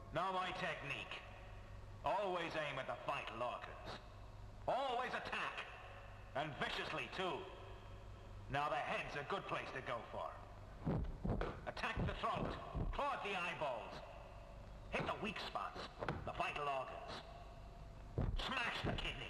Know my technique. Always aim at the vital organs. Always attack. And viciously, too. Now the head's a good place to go for. Attack the throat. Claw at the eyeballs. Hit the weak spots. The vital organs. Smash the kidney.